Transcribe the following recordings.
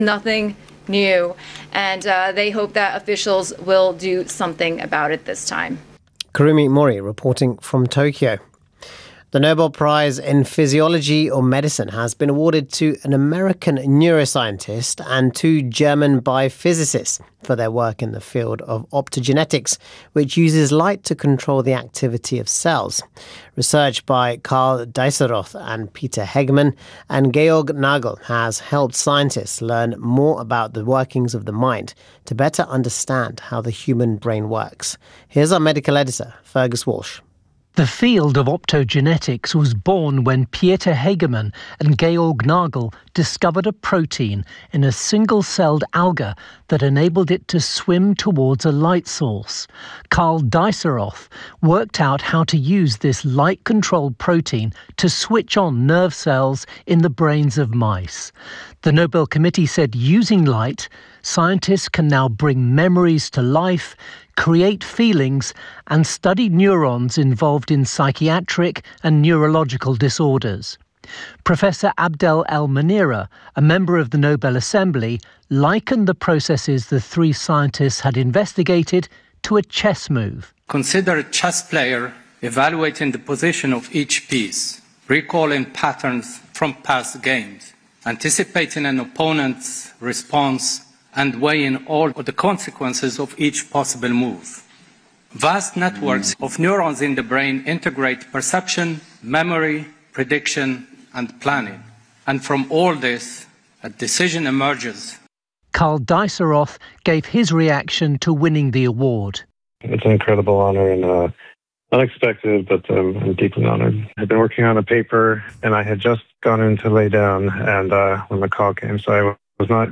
Nothing new, and they hope that officials will do something about it this time. Kurumi Mori reporting from Tokyo. The Nobel Prize in Physiology or Medicine has been awarded to an American neuroscientist and 2 German biophysicists for their work in the field of optogenetics, which uses light to control the activity of cells. Research by Karl Deisseroth and Peter Hegemann and Georg Nagel has helped scientists learn more about the workings of the mind to better understand how the human brain works. Here's our medical editor, Fergus Walsh. The field of optogenetics was born when Peter Hegemann and Georg Nagel discovered a protein in a single-celled alga that enabled it to swim towards a light source. Karl Deisseroth worked out how to use this light-controlled protein to switch on nerve cells in the brains of mice. The Nobel Committee said using light, scientists can now bring memories to life, create feelings, and study neurons involved in psychiatric and neurological disorders. Professor Abdel El-Manira, a member of the Nobel Assembly, likened the processes the 3 scientists had investigated to a chess move. Consider a chess player evaluating the position of each piece, recalling patterns from past games, anticipating an opponent's response, and weighing all of the consequences of each possible move. Vast networks of neurons in the brain integrate perception, memory, prediction, and planning. And from all this, a decision emerges. Karl Deisseroth gave his reaction to winning the award. It's an incredible honor and unexpected, but I'm deeply honored. I've been working on a paper, and I had just gone in to lay down, and when the call came, so I was not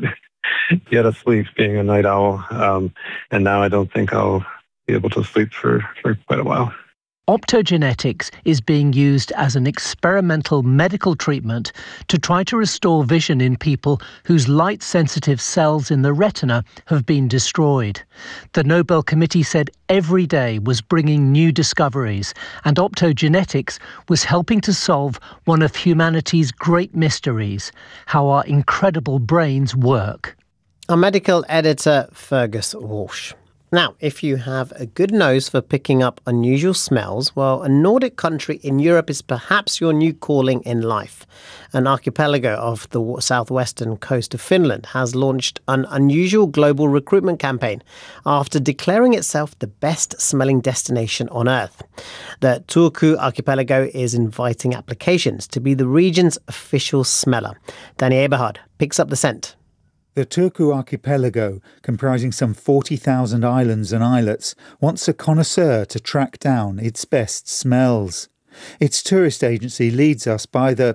yet asleep, being a night owl, and now I don't think I'll be able to sleep for quite a while. Optogenetics is being used as an experimental medical treatment to try to restore vision in people whose light-sensitive cells in the retina have been destroyed. The Nobel Committee said every day was bringing new discoveries, and optogenetics was helping to solve one of humanity's great mysteries, how our incredible brains work. Our medical editor, Fergus Walsh. Now, if you have a good nose for picking up unusual smells, well, a Nordic country in Europe is perhaps your new calling in life. An archipelago off the southwestern coast of Finland has launched an unusual global recruitment campaign after declaring itself the best-smelling destination on Earth. The Turku archipelago is inviting applications to be the region's official smeller. Danny Eberhard picks up the scent. The Turku archipelago, comprising some 40,000 islands and islets, wants a connoisseur to track down its best smells. Its tourist agency leads us by the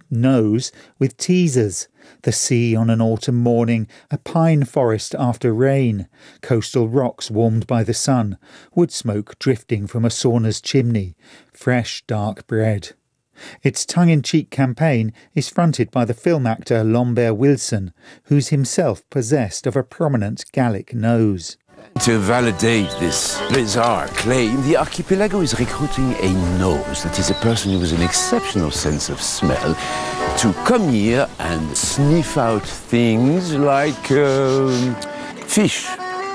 nose with teasers. The sea on an autumn morning, a pine forest after rain, coastal rocks warmed by the sun, wood smoke drifting from a sauna's chimney, fresh dark bread. Its tongue-in-cheek campaign is fronted by the film actor Lambert Wilson, who's himself possessed of a prominent Gallic nose. To validate this bizarre claim, the archipelago is recruiting a nose, that is a person with an exceptional sense of smell, to come here and sniff out things like fish,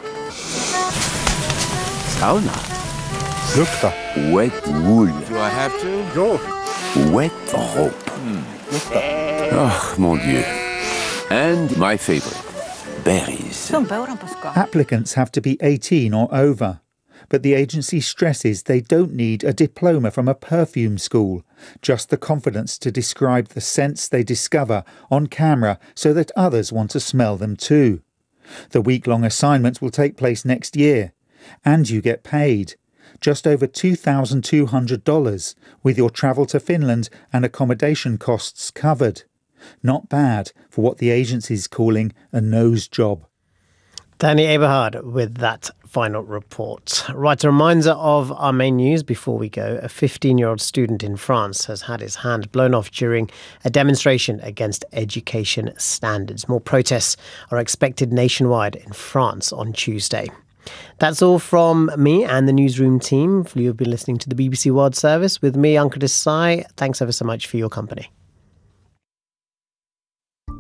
sauna, Lukta. wet wool. Do I have to? Go. Wet rope. Oh, mon Dieu. And my favorite, berries. Applicants have to be 18 or over, but the agency stresses they don't need a diploma from a perfume school, just the confidence to describe the scents they discover on camera so that others want to smell them too. The week-long assignment will take place next year, and you get paid. Just over $2,200, with your travel to Finland and accommodation costs covered. Not bad for what the agency's calling a nose job. Danny Eberhard with that final report. Right, a reminder of our main news before we go. A 15-year-old student in France has had his hand blown off during a demonstration against education standards. More protests are expected nationwide in France on Tuesday. That's all from me and the newsroom team. You've been listening to the BBC World Service with me, Ankur Desai. Thanks ever so much for your company.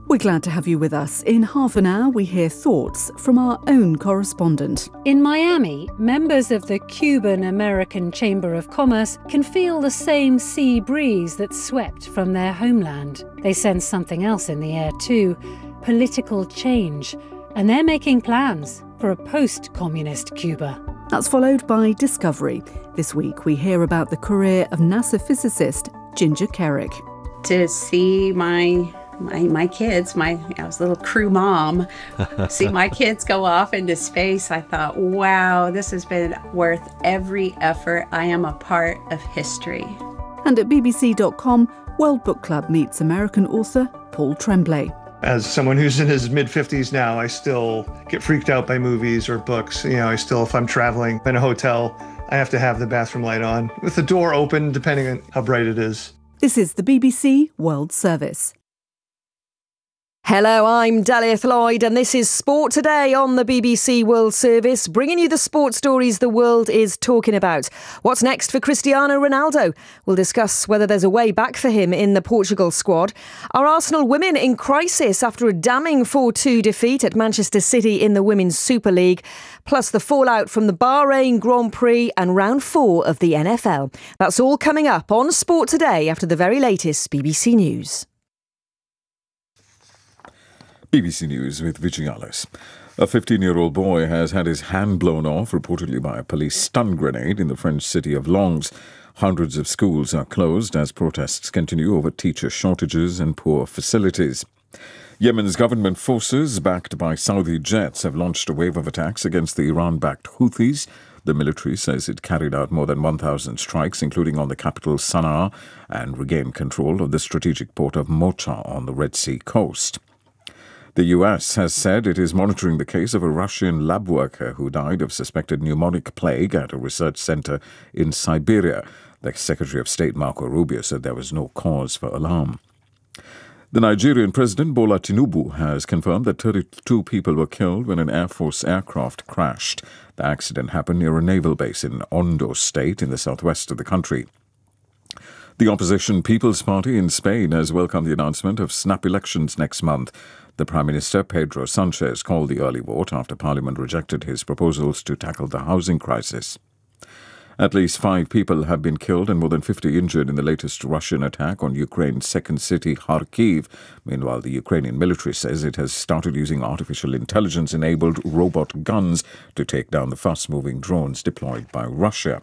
We're glad to have you with us. In half an hour, we hear thoughts from our own correspondent. In Miami, members of the Cuban-American Chamber of Commerce can feel the same sea breeze that swept from their homeland. They sense something else in the air too, political change, and they're making plans for a post-communist Cuba. That's followed by Discovery. This week, we hear about the career of NASA physicist Ginger Kerrick. To see my kids, I was a little crew mom, see my kids go off into space, I thought, wow, this has been worth every effort. I am a part of history. And at BBC.com, World Book Club meets American author Paul Tremblay. As someone who's in his mid-50s now, I still get freaked out by movies or books. If I'm traveling in a hotel, I have to have the bathroom light on with the door open, depending on how bright it is. This is the BBC World Service. Hello, I'm Dalieth Lloyd and this is Sport Today on the BBC World Service, bringing you the sports stories the world is talking about. What's next for Cristiano Ronaldo? We'll discuss whether there's a way back for him in the Portugal squad. Are Arsenal women in crisis after a damning 4-2 defeat at Manchester City in the Women's Super League? Plus the fallout from the Bahrain Grand Prix and round 4 of the NFL. That's all coming up on Sport Today after the very latest BBC News. BBC News with Vijay Alice. A 15-year-old boy has had his hand blown off, reportedly by a police stun grenade in the French city of Lens. Hundreds of schools are closed as protests continue over teacher shortages and poor facilities. Yemen's government forces, backed by Saudi jets, have launched a wave of attacks against the Iran-backed Houthis. The military says it carried out more than 1,000 strikes, including on the capital Sana'a, and regained control of the strategic port of Mocha on the Red Sea coast. The US has said it is monitoring the case of a Russian lab worker who died of suspected pneumonic plague at a research center in Siberia. The Secretary of State Marco Rubio said there was no cause for alarm. The Nigerian President Bola Tinubu has confirmed that 32 people were killed when an Air Force aircraft crashed. The accident happened near a naval base in Ondo State in the southwest of the country. The opposition People's Party in Spain has welcomed the announcement of snap elections next month. The Prime Minister, Pedro Sanchez, called the early vote after Parliament rejected his proposals to tackle the housing crisis. At least 5 people have been killed and more than 50 injured in the latest Russian attack on Ukraine's second city, Kharkiv. Meanwhile, the Ukrainian military says it has started using artificial intelligence-enabled robot guns to take down the fast-moving drones deployed by Russia.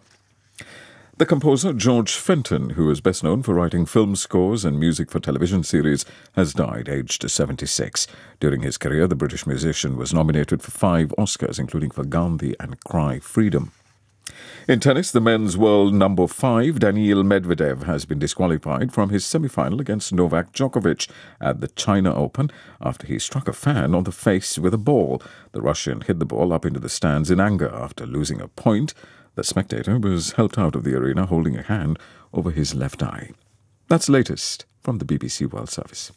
The composer George Fenton, who is best known for writing film scores and music for television series, has died aged 76. During his career, the British musician was nominated for 5 Oscars, including for Gandhi and Cry Freedom. In tennis, the men's world number 5, Daniil Medvedev, has been disqualified from his semi-final against Novak Djokovic at the China Open after he struck a fan on the face with a ball. The Russian hit the ball up into the stands in anger after losing a point. The spectator was helped out of the arena holding a hand over his left eye. That's the latest from the BBC World Service.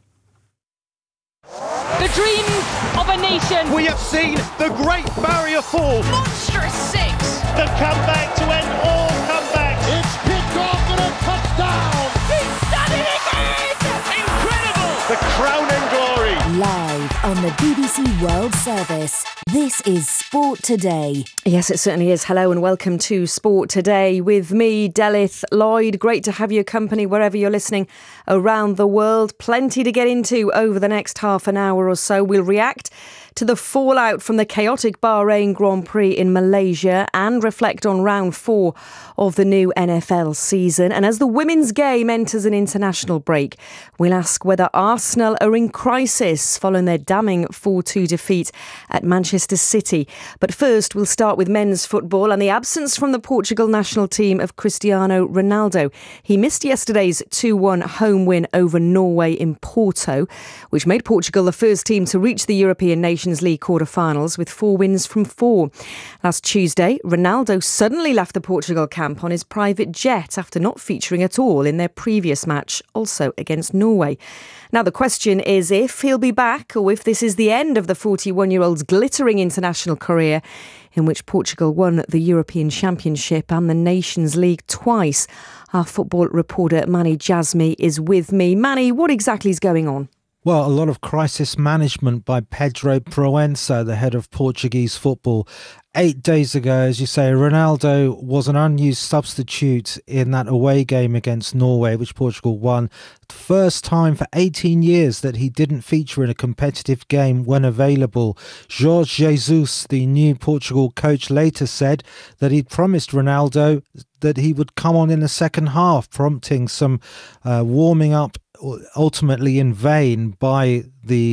The dream of a nation. We have seen the Great Barrier Fall. Monstrous 6. The comeback to end all comebacks. It's picked off and a touchdown. He's done it again. Incredible. The crowning glory. Live on the BBC World Service. This is Sport Today. Yes, it certainly is. Hello and welcome to Sport Today with me, Dalieth Lloyd. Great to have your company wherever you're listening around the world. Plenty to get into over the next half an hour or so. We'll react to the fallout from the chaotic Bahrain Grand Prix in Malaysia and reflect on round 4 of the new NFL season. And as the women's game enters an international break, we'll ask whether Arsenal are in crisis following their damning 4-2 defeat at Manchester City. But first, we'll start with men's football and the absence from the Portugal national team of Cristiano Ronaldo. He missed yesterday's 2-1 home win over Norway in Porto, which made Portugal the first team to reach the European Nations League quarter-finals with 4 wins from 4. Last Tuesday, Ronaldo suddenly left the Portugal camp on his private jet after not featuring at all in their previous match, also against Norway. Now, the question is if he'll be back or if this is the end of the 41-year-old's glittering international career, in which Portugal won the European Championship and the Nations League twice. Our football reporter Manny Jasmi is with me. Manny, what exactly is going on? Well, a lot of crisis management by Pedro Proença, the head of Portuguese football. 8 days ago, as you say, Ronaldo was an unused substitute in that away game against Norway, which Portugal won. The first time for 18 years that he didn't feature in a competitive game when available. Jorge Jesus, the new Portugal coach, later said that he'd promised Ronaldo that he would come on in the second half, prompting some warming up, ultimately in vain by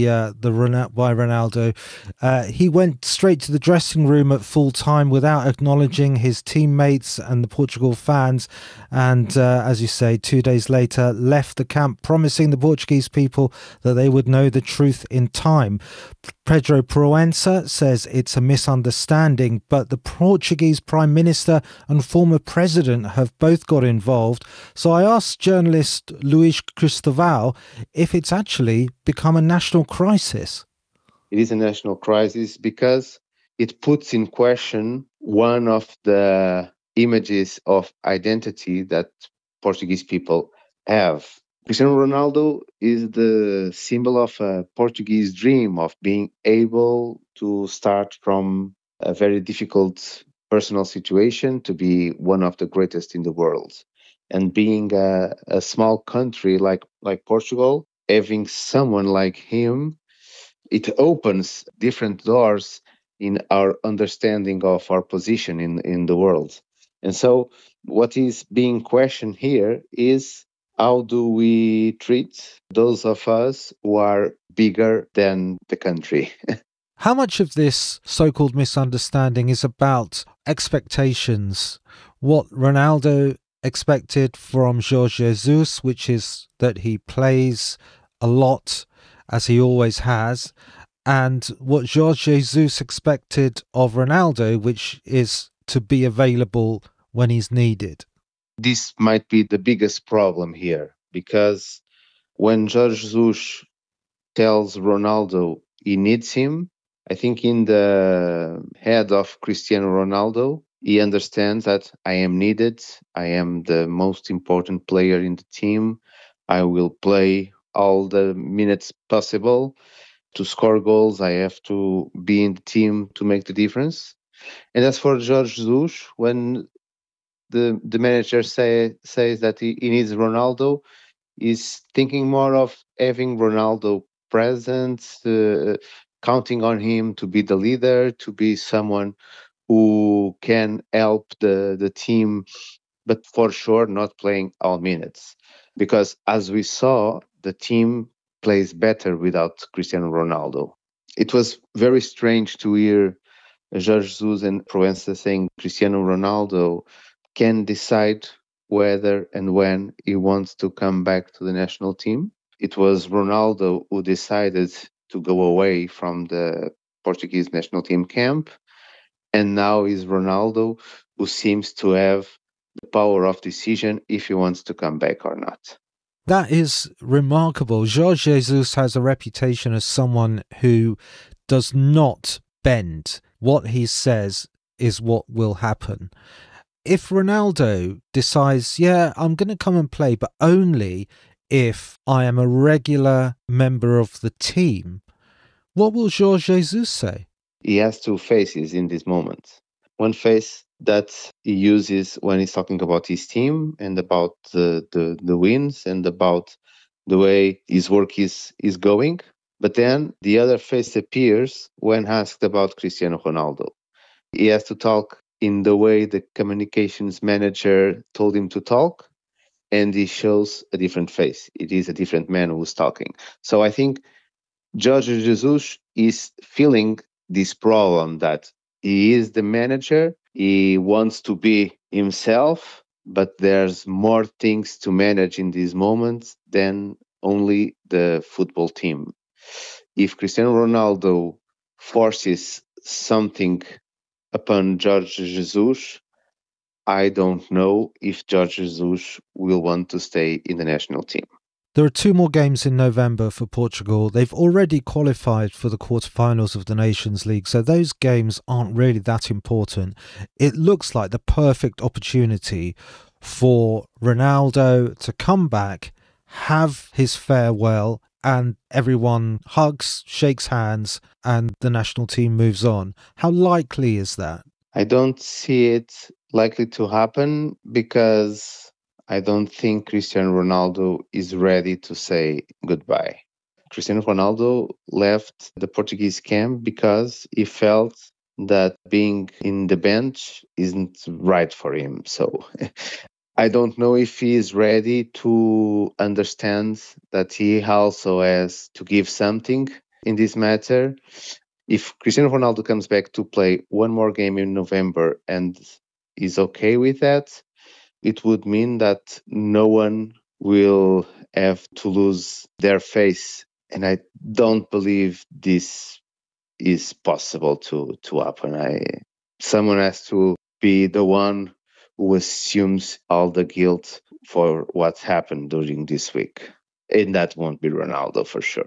Ronaldo. He went straight to the dressing room at full time without acknowledging his teammates and the Portugal fans, and as you say, 2 days later left the camp, promising the Portuguese people that they would know the truth in time. Pedro Proença says it's a misunderstanding, but the Portuguese Prime Minister and former President have both got involved. So I asked journalist Luis Cristóvão if it's actually become a national crisis. It is a national crisis because it puts in question one of the images of identity that Portuguese people have. Cristiano Ronaldo is the symbol of a Portuguese dream of being able to start from a very difficult personal situation to be one of the greatest in the world. And being a small country like Portugal, having someone like him, it opens different doors in our understanding of our position in the world. And so what is being questioned here is, how do we treat those of us who are bigger than the country? How much of this so-called misunderstanding is about expectations? What Ronaldo expected from Jorge Jesus, which is that he plays a lot, as he always has, and what Jorge Jesus expected of Ronaldo, which is to be available when he's needed. This might be the biggest problem here, because when Jorge Jesus tells Ronaldo he needs him, I think in the head of Cristiano Ronaldo, he understands that I am needed, I am the most important player in the team, I will play all the minutes possible. To score goals, I have to be in the team to make the difference. And as for Jorge Jesus, when the manager says that he needs Ronaldo, is thinking more of having Ronaldo present, counting on him to be the leader, to be someone who can help the team, but for sure not playing all minutes. Because as we saw, the team plays better without Cristiano Ronaldo. It was very strange to hear Jorge Jesus and Proença saying Cristiano Ronaldo can decide whether and when he wants to come back to the national team. It was Ronaldo who decided to go away from the Portuguese national team camp, and now is Ronaldo who seems to have the power of decision if he wants to come back or not. That is remarkable. Jorge Jesus has a reputation as someone who does not bend. What he says is what will happen. If Ronaldo decides, yeah, I'm going to come and play, but only if I am a regular member of the team, what will Jorge Jesus say? He has two faces in this moment. One face that he uses when he's talking about his team and about the wins and about the way his work is going. But then the other face appears when asked about Cristiano Ronaldo. He has to talk in the way the communications manager told him to talk, and he shows a different face. It is a different man who's talking. So I think Jorge Jesus is feeling this problem that he is the manager, he wants to be himself, but there's more things to manage in these moments than only the football team. If Cristiano Ronaldo forces something upon Jorge Jesus, I don't know if Jorge Jesus will want to stay in the national team. There are 2 more games in November for Portugal. They've already qualified for the quarterfinals of the Nations League, so those games aren't really that important. It looks like the perfect opportunity for Ronaldo to come back, have his farewell and everyone hugs, shakes hands, and the national team moves on. How likely is that? I don't see it likely to happen because I don't think Cristiano Ronaldo is ready to say goodbye. Cristiano Ronaldo left the Portuguese camp because he felt that being in the bench isn't right for him. So I don't know if he is ready to understand that he also has to give something in this matter. If Cristiano Ronaldo comes back to play one more game in November and is okay with that, it would mean that no one will have to lose their face. And I don't believe this is possible to happen. Someone has to be the one who assumes all the guilt for what happened during this week. And that won't be Ronaldo for sure.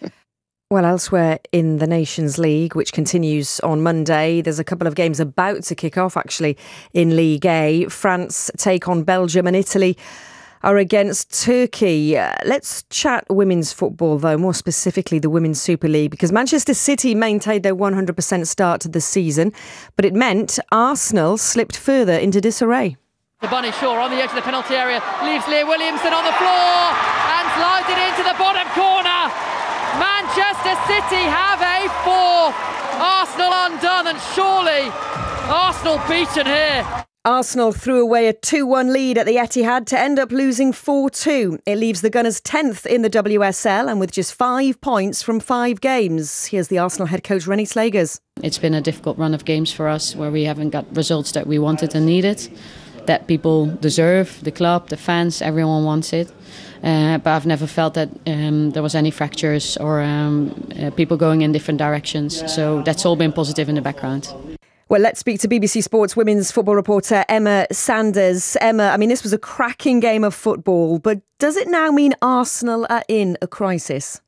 Well, elsewhere in the Nations League, which continues on Monday, there's a couple of games about to kick off, actually, in Ligue A. France take on Belgium and Italy are against Turkey. Let's chat women's football, though, more specifically the Women's Super League, because Manchester City maintained their 100% start to the season, but it meant Arsenal slipped further into disarray. The Bunny Shaw on the edge of the penalty area, leaves Leah Williamson on the floor and slides it into the bottom corner. Manchester City have a 4. Arsenal undone, and surely Arsenal beaten here. Arsenal threw away a 2-1 lead at the Etihad to end up losing 4-2. It leaves the Gunners 10th in the WSL and with just 5 points from 5 games. Here's the Arsenal head coach Renée Slegers. It's been a difficult run of games for us where we haven't got results that we wanted and needed, that people deserve, the club, the fans, everyone wants it. But I've never felt that there was any fractures or people going in different directions. So that's all been positive in the background. Well, let's speak to BBC Sports women's football reporter Emma Sanders. Emma, I mean, this was a cracking game of football, but does it now mean Arsenal are in a crisis?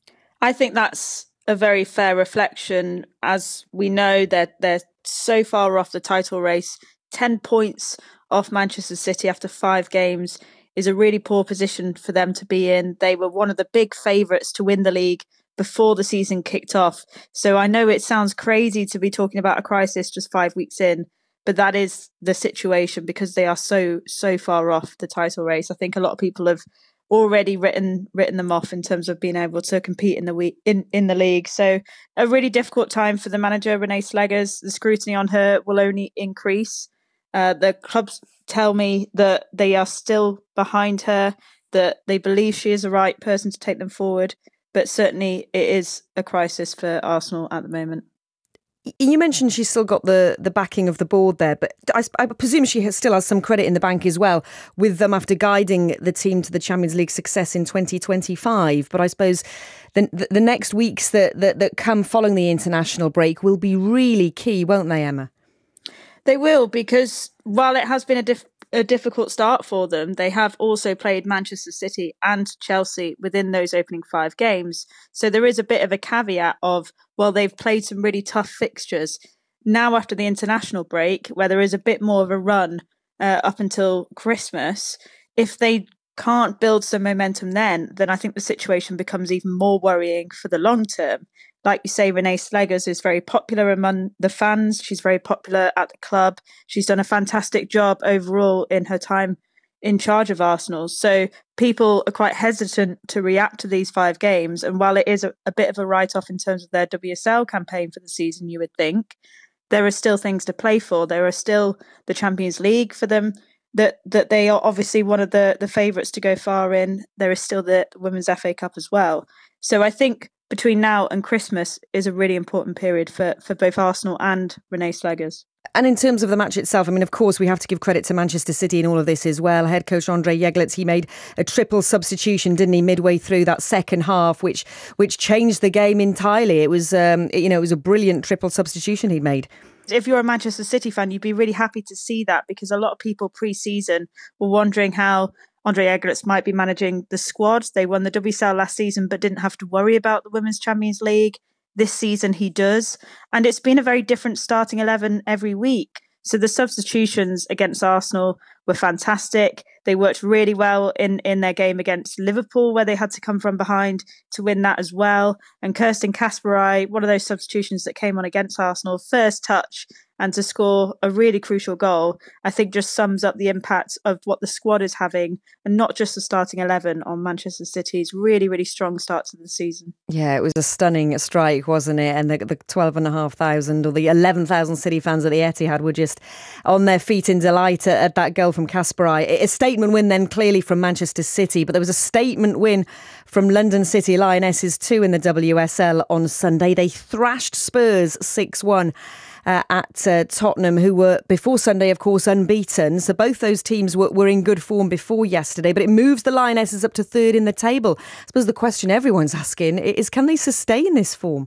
I think that's a very fair reflection. As we know, they're so far off the title race. 10 points off Manchester City after 5 games is a really poor position for them to be in. They were one of the big favourites to win the league before the season kicked off. So I know it sounds crazy to be talking about a crisis just 5 weeks in, but that is the situation because they are so far off the title race. I think a lot of people have already written them off in terms of being able to compete in the league. So a really difficult time for the manager, Renée Slegers. The scrutiny on her will only increase. The clubs tell me that they are still behind her, that they believe she is the right person to take them forward. But certainly it is a crisis for Arsenal at the moment. You mentioned she's still got the backing of the board there, but I presume she still has some credit in the bank as well, with them after guiding the team to the Champions League success in 2025. But I suppose the next weeks that come following the international break will be really key, won't they, Emma? They will, because while it has been a difficult start for them, they have also played Manchester City and Chelsea within those opening 5 games. So there is a bit of a caveat of, well, they've played some really tough fixtures. Now after the international break, where there is a bit more of a run up until Christmas, if they can't build some momentum then I think the situation becomes even more worrying for the long term. Like you say, Renée Slegers is very popular among the fans. She's very popular at the club. She's done a fantastic job overall in her time in charge of Arsenal. So people are quite hesitant to react to these 5 games. And while it is a bit of a write-off in terms of their WSL campaign for the season, you would think, there are still things to play for. There are still the Champions League for them, that they are obviously one of the favourites to go far in. There is still the Women's FA Cup as well. So I think between now and Christmas is a really important period for both Arsenal and Renée Slegers. And in terms of the match itself, I mean, of course, we have to give credit to Manchester City in all of this as well. Head coach André Jeglitz, he made a triple substitution, didn't he, midway through that second half, which changed the game entirely. It was, it was a brilliant triple substitution he'd made. If you're a Manchester City fan, you'd be really happy to see that, because a lot of people pre-season were wondering how André Jeglitz might be managing the squad. They won the WSL last season but didn't have to worry about the Women's Champions League. This season he does. And it's been a very different starting 11 every week. So the substitutions against Arsenal were fantastic. They worked really well in their game against Liverpool, where they had to come from behind to win that as well. And Kirsten Kasperai, one of those substitutions that came on against Arsenal, first touch and to score a really crucial goal, I think just sums up the impact of what the squad is having, and not just the starting 11 on Manchester City's really, really strong start to the season. Yeah, it was a stunning strike, wasn't it? And the 12,500 or the 11,000 City fans at the Etihad were just on their feet in delight at that goal from Kasperai. A statement win then clearly from Manchester City, but there was a statement win from London City Lionesses too in the WSL on Sunday. They thrashed Spurs 6-1. At Tottenham, who were before Sunday, of course, unbeaten. So both those teams were in good form before yesterday, but it moves the Lionesses up to third in the table. I suppose the question everyone's asking is, can they sustain this form?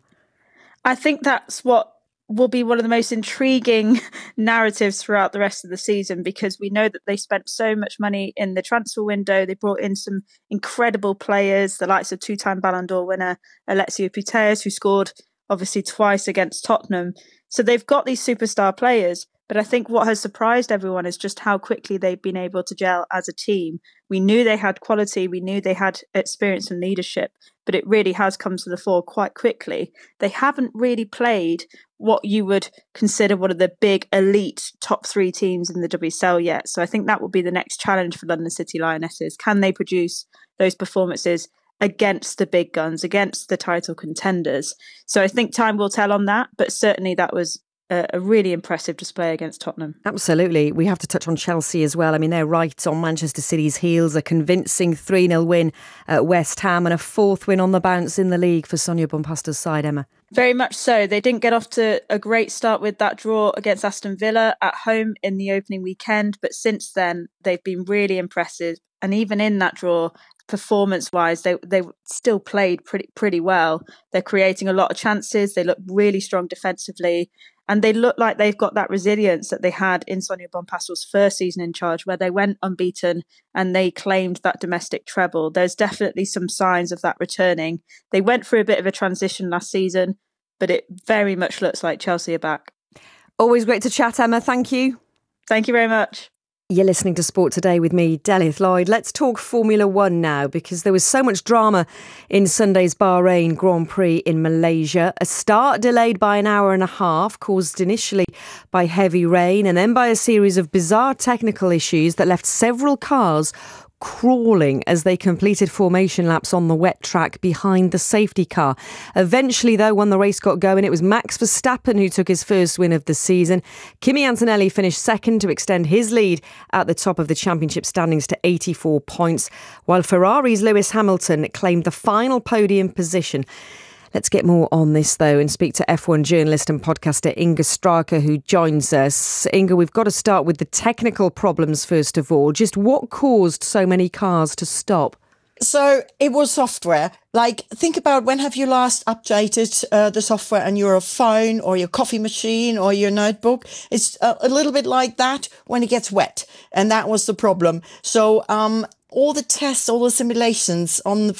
I think that's what will be one of the most intriguing narratives throughout the rest of the season, because we know that they spent so much money in the transfer window. They brought in some incredible players, the likes of two-time Ballon d'Or winner Alexia Putellas, who scored obviously twice against Tottenham. So they've got these superstar players, but I think what has surprised everyone is just how quickly they've been able to gel as a team. We knew they had quality, we knew they had experience and leadership, but it really has come to the fore quite quickly. They haven't really played what you would consider one of the big elite top 3 teams in the WSL yet. So I think that will be the next challenge for London City Lionesses. Can they produce those performances against the big guns, against the title contenders? So I think time will tell on that, but certainly that was a really impressive display against Tottenham. Absolutely. We have to touch on Chelsea as well. I mean, they're right on Manchester City's heels, a convincing 3-0 win at West Ham and a 4th win on the bounce in the league for Sonia Bompasta's side, Emma. Very much so. They didn't get off to a great start with that draw against Aston Villa at home in the opening weekend, but since then they've been really impressive. And even in that draw, performance-wise, they still played pretty well. They're creating a lot of chances. They look really strong defensively. And they look like they've got that resilience that they had in Sonia Bompasta's first season in charge, where they went unbeaten and they claimed that domestic treble. There's definitely some signs of that returning. They went through a bit of a transition last season, but it very much looks like Chelsea are back. Always great to chat, Emma. Thank you. Thank you very much. You're listening to Sport Today with me, Delith Lloyd. Let's talk Formula One now, because there was so much drama in Sunday's Bahrain Grand Prix in Malaysia. A start delayed by an hour and a half, caused initially by heavy rain and then by a series of bizarre technical issues that left several cars crawling as they completed formation laps on the wet track behind the safety car. Eventually, though, when the race got going, it was Max Verstappen who took his first win of the season. Kimi Antonelli finished second to extend his lead at the top of the championship standings to 84 points, while Ferrari's Lewis Hamilton claimed the final podium position. Let's get more on this, though, and speak to F1 journalist and podcaster Inga Straka, who joins us. Inga, we've got to start with the technical problems first of all. Just what caused so many cars to stop? So it was software. Like, think about when have you last updated the software on your phone or your coffee machine or your notebook? It's a little bit like that when it gets wet. And that was the problem. So all the tests, all the simulations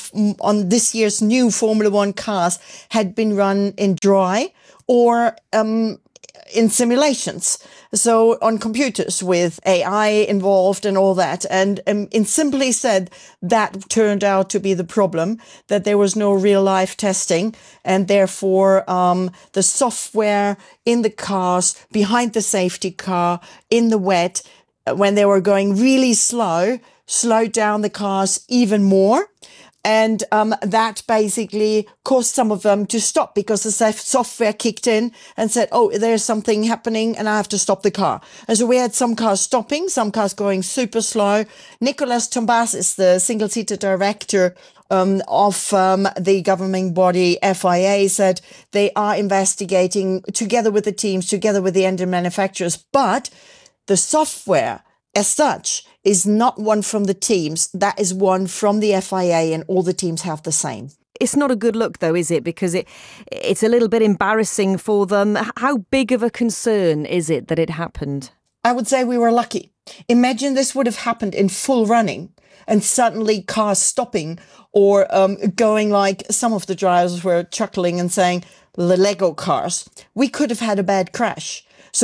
on this year's new Formula One cars had been run in dry or in simulations. So on computers with AI involved and all that. And in simply said, that turned out to be the problem, that there was no real life testing. And therefore, the software in the cars, behind the safety car, in the wet, when they were going really slow, slowed down the cars even more. And that basically caused some of them to stop because the software kicked in and said, oh, there's something happening and I have to stop the car. And so we had some cars stopping, some cars going super slow. Nicolas Tombas is the single-seater director of the governing body FIA, said they are investigating together with the teams, together with the engine manufacturers. But the software as such is not one from the teams. That is one from the FIA, and all the teams have the same. It's not a good look, though, is it? Because it's a little bit embarrassing for them. How big of a concern is it that it happened? I would say we were lucky. Imagine this would have happened in full running and suddenly cars stopping or going like some of the drivers were chuckling and saying, the Lego cars. We could have had a bad crash. So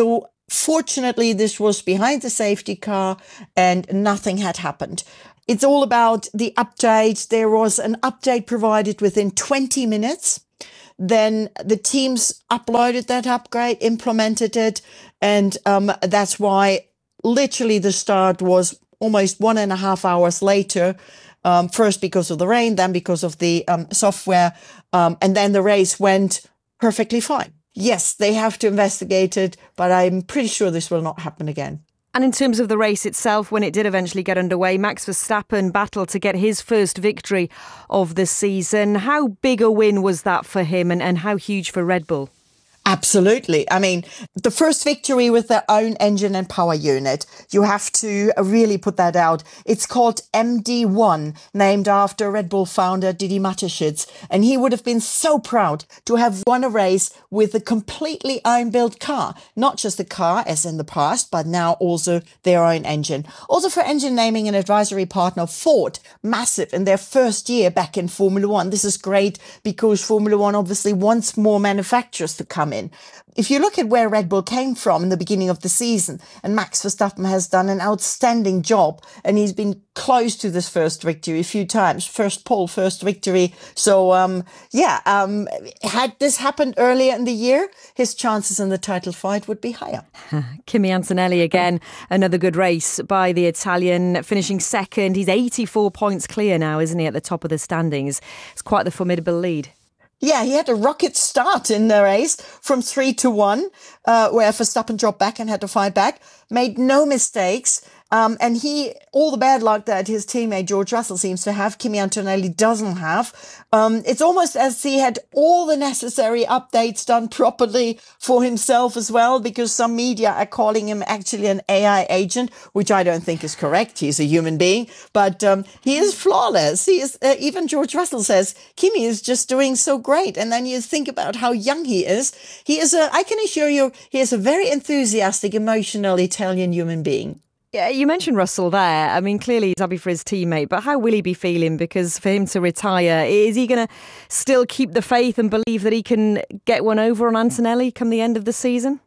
Fortunately, this was behind the safety car and nothing had happened. It's all about the update. There was an update provided within 20 minutes. Then the teams uploaded that upgrade, implemented it, and that's why literally the start was almost 1.5 hours later. First because of the rain, then because of the software, and then the race went perfectly fine. Yes, they have to investigate it, but I'm pretty sure this will not happen again. And in terms of the race itself, when it did eventually get underway, Max Verstappen battled to get his first victory of the season. How big a win was that for him and how huge for Red Bull? Absolutely. I mean, the first victory with their own engine and power unit, you have to really put that out. It's called MD1, named after Red Bull founder Didi Mateschitz. And he would have been so proud to have won a race with a completely own-built car. Not just a car, as in the past, but now also their own engine. Also for engine naming and advisory partner Ford, massive in their first year back in Formula One. This is great because Formula One obviously wants more manufacturers to come in. If you look at where Red Bull came from in the beginning of the season, and Max Verstappen has done an outstanding job, and he's been close to this first victory a few times, first pole, first victory. So, had this happened earlier in the year, his chances in the title fight would be higher. Kimi Antonelli again, another good race by the Italian, finishing second. He's 84 points clear now, isn't he, at the top of the standings? It's quite the formidable lead. Yeah, he had a rocket start in the race from 3-1, where Verstappen dropped back and had to fight back, made no mistakes. And all the bad luck that his teammate George Russell seems to have, Kimi Antonelli doesn't have. It's almost as he had all the necessary updates done properly for himself as well, because some media are calling him actually an AI agent, which I don't think is correct. He's a human being, but he is flawless. He is, even George Russell says, Kimi is just doing so great. And then you think about how young he is. I can assure you, he is a very enthusiastic, emotional Italian human being. Yeah, you mentioned Russell there. I mean, clearly he's happy for his teammate, but how will he be feeling? Because for him to retire, is he going to still keep the faith and believe that he can get one over on Antonelli come the end of the season?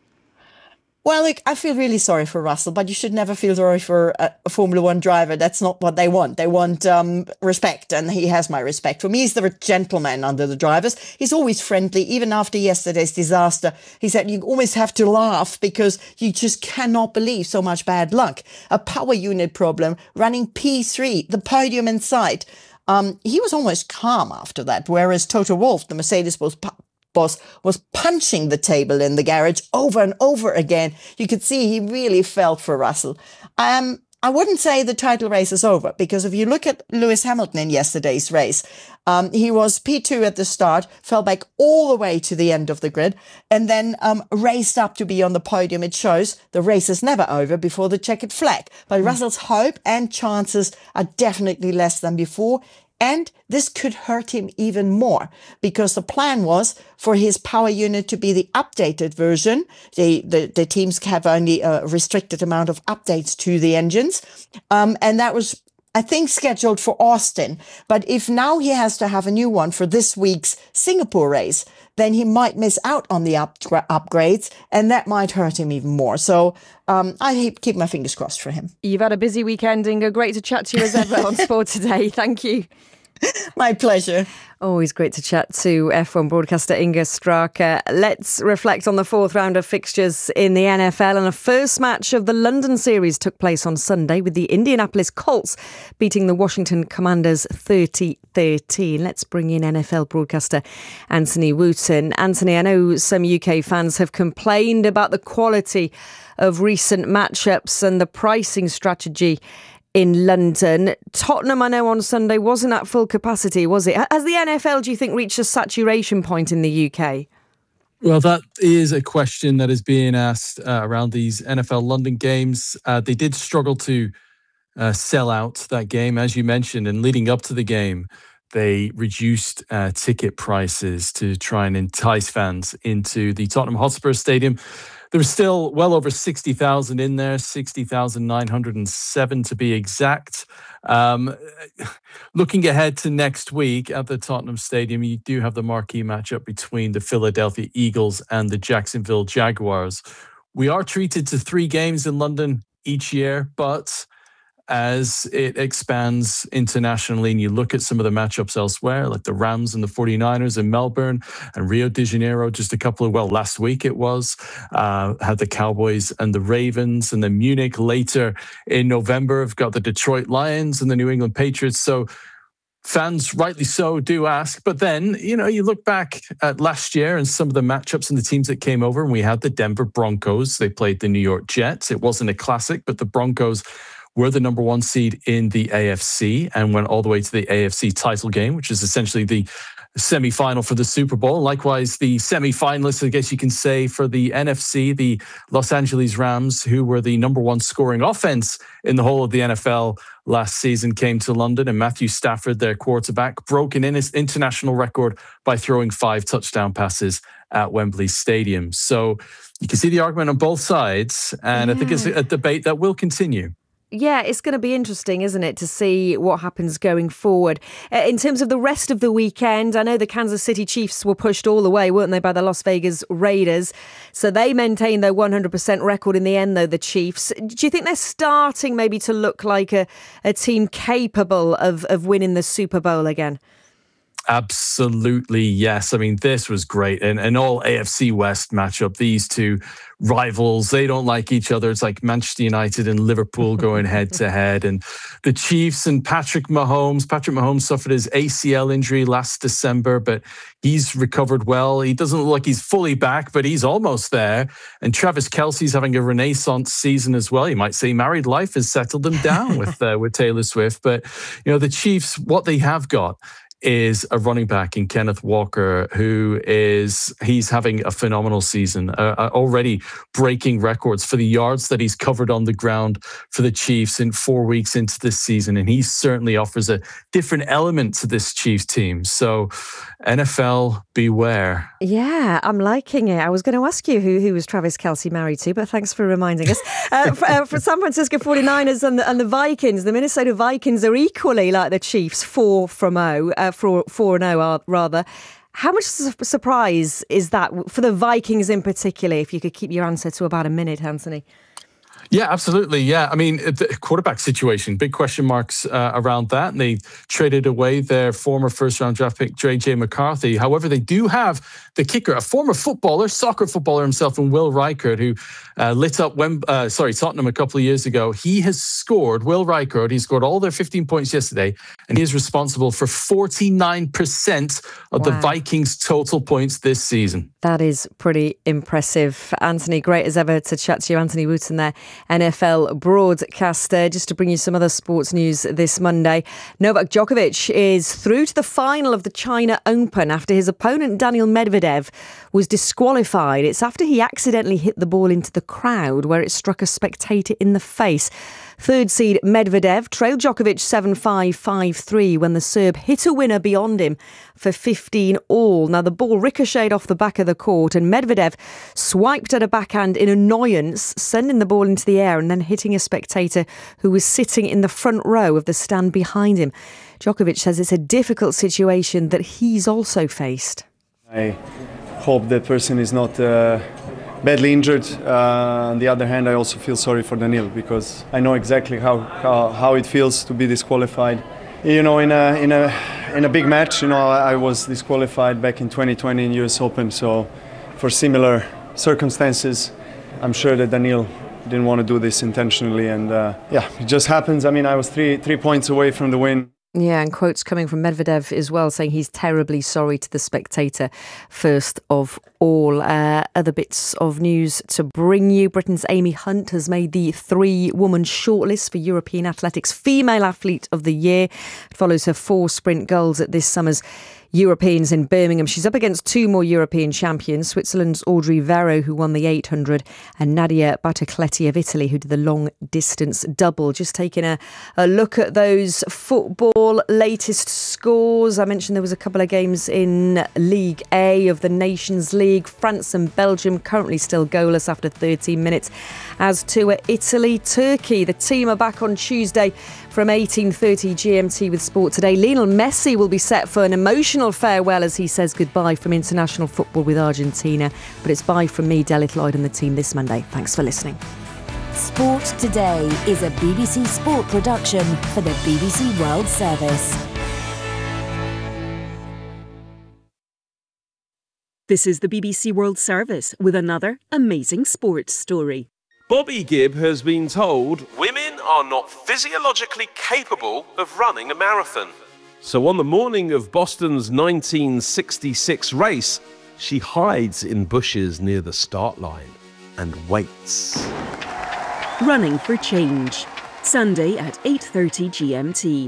Well, look, I feel really sorry for Russell, but you should never feel sorry for a Formula One driver. That's not what they want. They want respect, and he has my respect. For me, he's the gentleman under the drivers. He's always friendly, even after yesterday's disaster. He said you always have to laugh because you just cannot believe so much bad luck. A power unit problem, running P3, the podium in sight. He was almost calm after that, whereas Toto Wolff, the Mercedes boss, was punching the table in the garage over and over again. You could see he really felt for Russell. I wouldn't say the title race is over, because if you look at Lewis Hamilton in yesterday's race, he was P2 at the start, fell back all the way to the end of the grid, and then raced up to be on the podium. It shows the race is never over before the checkered flag. But Russell's hope and chances are definitely less than before. And this could hurt him even more, because the plan was for his power unit to be the updated version. The teams have only a restricted amount of updates to the engines. And that was, I think, scheduled for Austin. But if now he has to have a new one for this week's Singapore race, then he might miss out on the upgrades, and that might hurt him even more. So I keep my fingers crossed for him. You've had a busy weekend, Inga. Great to chat to you as ever on Sport Today. Thank you. My pleasure. Always great to chat to F1 broadcaster Inga Straka. Let's reflect on the fourth round of fixtures in the NFL. And a first match of the London series took place on Sunday, with the Indianapolis Colts beating the Washington Commanders 30-13. Let's bring in NFL broadcaster Anthony Wooten. Anthony, I know some UK fans have complained about the quality of recent matchups and the pricing strategy in London. Tottenham, I know, on Sunday wasn't at full capacity, was it? Has the NFL, do you think, reached a saturation point in the UK? Well, that is a question that is being asked around these NFL London games. They did struggle to sell out that game, as you mentioned, and leading up to the game, they reduced ticket prices to try and entice fans into the Tottenham Hotspur Stadium. There was still well over 60,000 in there, 60,907 to be exact. Looking ahead to next week at the Tottenham Stadium, you do have the marquee matchup between the Philadelphia Eagles and the Jacksonville Jaguars, we are treated to 3 games in London each year, but as it expands internationally and you look at some of the matchups elsewhere, like the Rams and the 49ers in Melbourne and Rio de Janeiro, just last week it was, had the Cowboys and the Ravens, and then Munich later in November have got the Detroit Lions and the New England Patriots. So fans, rightly so, do ask. But then, you look back at last year and some of the matchups and the teams that came over, and we had the Denver Broncos. They played the New York Jets. It wasn't a classic, but the Broncos were the number 1 seed in the AFC and went all the way to the AFC title game, which is essentially the semi-final for the Super Bowl. Likewise, the semi-finalists, I guess you can say, for the NFC, the Los Angeles Rams, who were the number 1 scoring offense in the whole of the NFL last season, came to London, and Matthew Stafford, their quarterback, broke an international record by throwing 5 touchdown passes at Wembley Stadium. So you can see the argument on both sides, and I think it's a debate that will continue. Yeah, it's going to be interesting, isn't it, to see what happens going forward. In terms of the rest of the weekend, I know the Kansas City Chiefs were pushed all the way, weren't they, by the Las Vegas Raiders. So they maintained their 100% record in the end, though, the Chiefs. Do you think they're starting maybe to look like a team capable of winning the Super Bowl again? Absolutely, yes. I mean, this was great. And an all AFC West matchup. These two rivals, they don't like each other. It's like Manchester United and Liverpool going head to head. And the Chiefs and Patrick Mahomes suffered his ACL injury last December, but he's recovered well. He doesn't look like he's fully back, but he's almost there. And Travis Kelce's having a renaissance season as well. You might say married life has settled them down with Taylor Swift. But, the Chiefs, what they have got is a running back in Kenneth Walker, he's having a phenomenal season, already breaking records for the yards that he's covered on the ground for the Chiefs in 4 weeks into this season. And he certainly offers a different element to this Chiefs team. So NFL, beware. Yeah, I'm liking it. I was going to ask you who was Travis Kelce married to, but thanks for reminding us. For San Francisco 49ers and the Vikings, the Minnesota Vikings are equally like the Chiefs, 4-0 rather. How much surprise is that for the Vikings in particular, if you could keep your answer to about a minute, Anthony? Yeah, absolutely. Yeah. I mean, the quarterback situation, big question marks around that. And they traded away their former first-round draft pick, J.J. McCarthy. However, they do have the kicker, a former soccer footballer himself, and Will Reichert, who lit up Tottenham a couple of years ago. He scored all their 15 points yesterday, and he is responsible for 49% of the Vikings' total points this season. That is pretty impressive. Anthony, great as ever to chat to you. Anthony Wooten there, NFL broadcaster. Just to bring you some other sports news this Monday. Novak Djokovic is through to the final of the China Open after his opponent Daniil Medvedev was disqualified. It's after he accidentally hit the ball into the crowd where it struck a spectator in the face. Third seed Medvedev trailed Djokovic 7-5, 5-3 when the Serb hit a winner beyond him for 15 all. Now, the ball ricocheted off the back of the court and Medvedev swiped at a backhand in annoyance, sending the ball into the air and then hitting a spectator who was sitting in the front row of the stand behind him. Djokovic says it's a difficult situation that he's also faced. I hope that person is not badly injured. On the other hand, I also feel sorry for Daniil because I know exactly how it feels to be disqualified. In a big match, I was disqualified back in 2020 in US Open. So for similar circumstances, I'm sure that Daniil didn't want to do this intentionally. And it just happens. I mean, I was three points away from the win. Yeah, and quotes coming from Medvedev as well, saying he's terribly sorry to the spectator, first of all. Other bits of news to bring you. Britain's Amy Hunt has made the 3-woman shortlist for European Athletics Female Athlete of the Year. It follows her 4 sprint goals at this summer's Europeans in Birmingham. She's up against 2 more European champions, Switzerland's Audrey Verreaux, who won the 800, and Nadia Battocletti of Italy, who did the long distance double. Just taking a look at those football latest scores. I mentioned there was a couple of games in League A of the Nations League. France and Belgium currently still goalless after 13 minutes. As to Italy, Turkey, the team are back on Tuesday from 18:30 GMT with Sport Today. Lionel Messi will be set for an emotional emotional farewell as he says goodbye from international football with Argentina. But it's bye from me, Delith Lloyd, and the team this Monday. Thanks for listening. Sport Today is a BBC Sport production for the BBC World Service. This is the BBC World Service with another amazing sports story. Bobby Gibb has been told women are not physiologically capable of running a marathon. So on the morning of Boston's 1966 race, she hides in bushes near the start line and waits. Running for Change, Sunday at 8:30 GMT.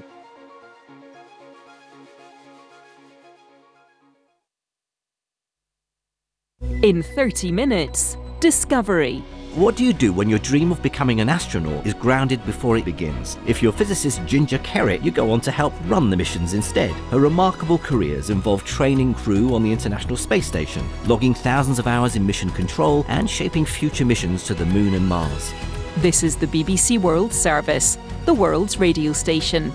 In 30 minutes, Discovery. What do you do when your dream of becoming an astronaut is grounded before it begins? If you're physicist Ginger Kerrick, you go on to help run the missions instead. Her remarkable careers involve training crew on the International Space Station, logging thousands of hours in mission control, and shaping future missions to the Moon and Mars. This is the BBC World Service, the world's radio station.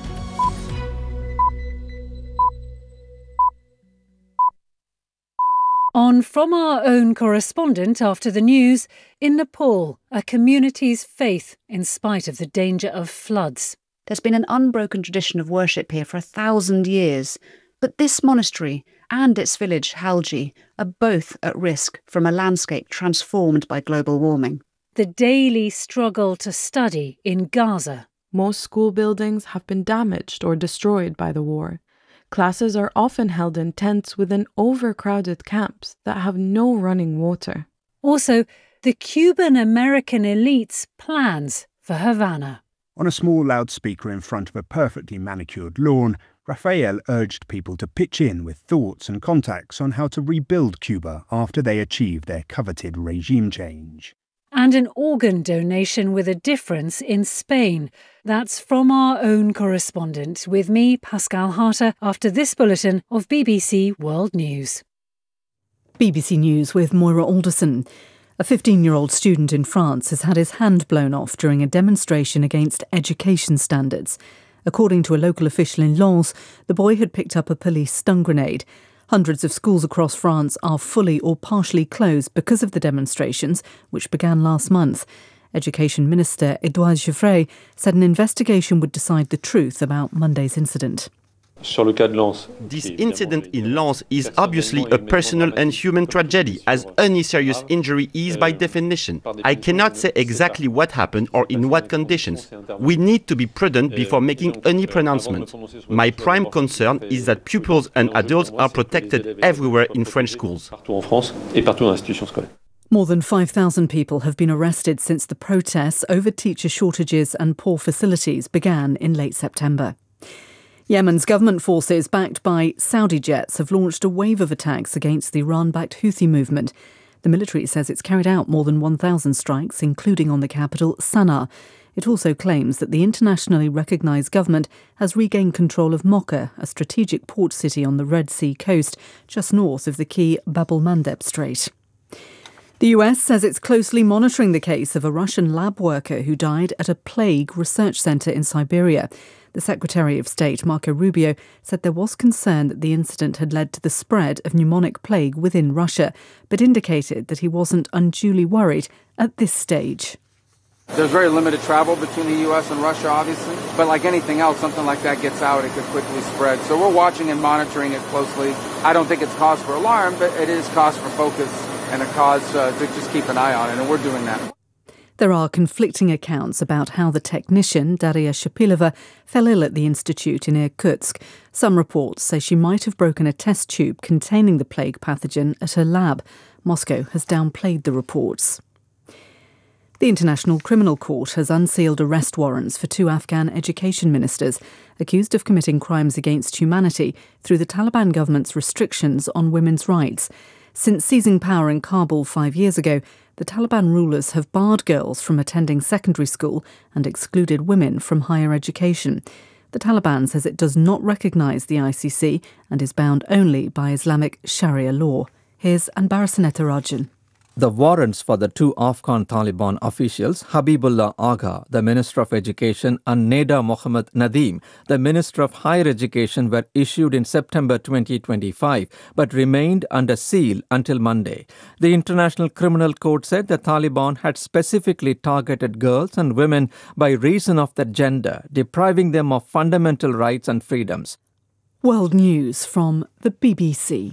On From Our Own correspondent after the news, in Nepal, a community's faith in spite of the danger of floods. There's been an unbroken tradition of worship here for 1,000 years, but this monastery and its village, Halji, are both at risk from a landscape transformed by global warming. The daily struggle to study in Gaza. Most school buildings have been damaged or destroyed by the war. Classes are often held in tents within overcrowded camps that have no running water. Also, the Cuban-American elite's plans for Havana. On a small loudspeaker in front of a perfectly manicured lawn, Rafael urged people to pitch in with thoughts and contacts on how to rebuild Cuba after they achieve their coveted regime change. And an organ donation with a difference in Spain. That's From Our Own correspondent, with me, Pascal Harter, after this bulletin of BBC World News. BBC News with Moira Alderson. A 15-year-old student in France has had his hand blown off during a demonstration against education standards. According to a local official in Lens, the boy had picked up a police stun grenade. Hundreds of schools across France are fully or partially closed because of the demonstrations, which began last month. Education Minister Edouard Geoffrey said an investigation would decide the truth about Monday's incident. This incident in Lens is obviously a personal and human tragedy, as any serious injury is by definition. I cannot say exactly what happened or in what conditions. We need to be prudent before making any pronouncement. My prime concern is that pupils and adults are protected everywhere in French schools. More than 5,000 people have been arrested since the protests over teacher shortages and poor facilities began in late September. Yemen's government forces, backed by Saudi jets, have launched a wave of attacks against the Iran-backed Houthi movement. The military says it's carried out more than 1,000 strikes, including on the capital, Sana'a. It also claims that the internationally recognised government has regained control of Mocha, a strategic port city on the Red Sea coast, just north of the key Bab el-Mandeb Strait. The US says it's closely monitoring the case of a Russian lab worker who died at a plague research centre in Siberia. The Secretary of State, Marco Rubio, said there was concern that the incident had led to the spread of pneumonic plague within Russia, but indicated that he wasn't unduly worried at this stage. There's very limited travel between the U.S. and Russia, obviously. But like anything else, something like that gets out, it could quickly spread. So we're watching and monitoring it closely. I don't think it's cause for alarm, but it is cause for focus and a cause to just keep an eye on it, and we're doing that. There are conflicting accounts about how the technician, Daria Shapilova, fell ill at the institute in Irkutsk. Some reports say she might have broken a test tube containing the plague pathogen at her lab. Moscow has downplayed the reports. The International Criminal Court has unsealed arrest warrants for 2 Afghan education ministers accused of committing crimes against humanity through the Taliban government's restrictions on women's rights. Since seizing power in Kabul 5 years ago, the Taliban rulers have barred girls from attending secondary school and excluded women from higher education. The Taliban says it does not recognise the ICC and is bound only by Islamic Sharia law. Here's Anbarasaneta Rajan. The warrants for the two Afghan Taliban officials, Habibullah Agha, the Minister of Education, and Neda Mohammad Nadeem, the Minister of Higher Education, were issued in September 2025 but remained under seal until Monday. The International Criminal Court said the Taliban had specifically targeted girls and women by reason of their gender, depriving them of fundamental rights and freedoms. World News from the BBC.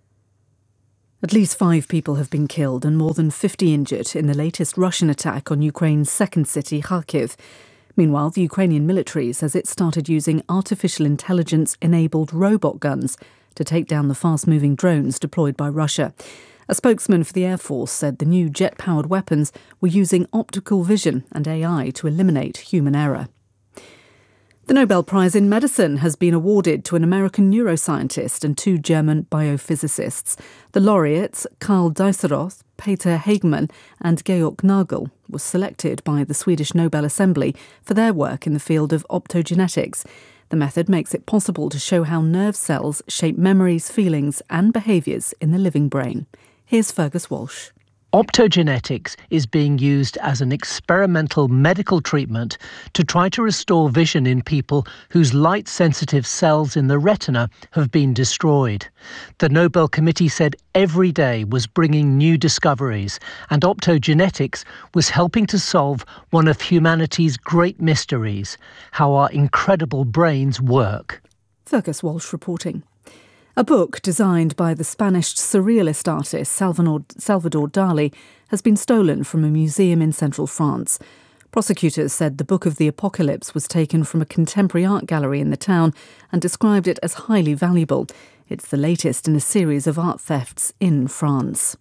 At least 5 people have been killed and more than 50 injured in the latest Russian attack on Ukraine's second city, Kharkiv. Meanwhile, the Ukrainian military says it started using artificial intelligence-enabled robot guns to take down the fast-moving drones deployed by Russia. A spokesman for the Air Force said the new jet-powered weapons were using optical vision and AI to eliminate human error. The Nobel Prize in Medicine has been awarded to an American neuroscientist and 2 German biophysicists. The laureates, Karl Deisseroth, Peter Hagemann and Georg Nagel, were selected by the Swedish Nobel Assembly for their work in the field of optogenetics. The method makes it possible to show how nerve cells shape memories, feelings and behaviours in the living brain. Here's Fergus Walsh. Optogenetics is being used as an experimental medical treatment to try to restore vision in people whose light-sensitive cells in the retina have been destroyed. The Nobel Committee said every day was bringing new discoveries, and optogenetics was helping to solve one of humanity's great mysteries, how our incredible brains work. Fergus Walsh reporting. A book designed by the Spanish surrealist artist Salvador Dali has been stolen from a museum in central France. Prosecutors said the Book of the Apocalypse was taken from a contemporary art gallery in the town and described it as highly valuable. It's the latest in a series of art thefts in France.